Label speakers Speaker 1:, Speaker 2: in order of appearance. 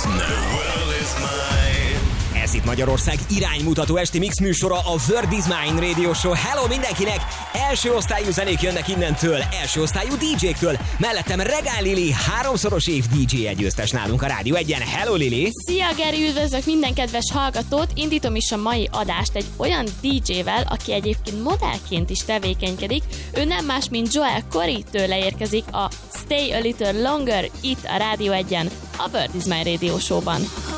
Speaker 1: Ez itt Magyarország iránymutató esti mix műsora, a World is Mine Radio Show. Hello mindenkinek! Első osztályú zenék jönnek innentől, első osztályú DJ-któl. Mellettem Regál Lili, 3-szoros év DJ győztes nálunk a Rádió 1-en. Hello Lili!
Speaker 2: Szia Geri, üdvözlök minden kedves hallgatót! Indítom is a mai adást egy olyan DJ-vel, aki egyébként modellként is tevékenykedik. Ő nem más, mint Joel Corey, tőle érkezik a Stay a Little Longer itt a Rádió 1-en, a World is Mine Radio Show-ban.